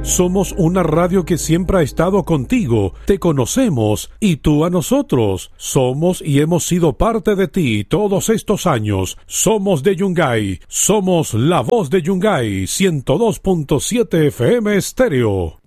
Somos una radio que siempre ha estado contigo, te conocemos y tú a nosotros. Somos y hemos sido parte de ti todos estos años. Somos de Yungay, somos la voz de Yungay, 102.7 FM Estéreo.